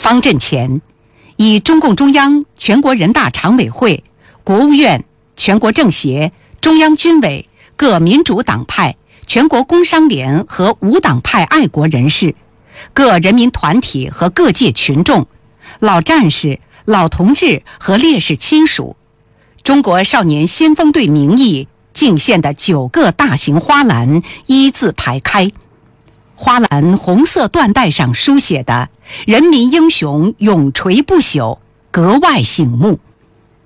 方阵前，以中共中央、全国人大常委会、国务院、全国政协、中央军委、各民主党派、全国工商联和无党派爱国人士、各人民团体和各界群众、老战士、老同志和烈士亲属，中国少年先锋队名义敬献的9个大型花篮一字排开，花篮红色缎带上书写的"人民英雄永垂不朽"格外醒目。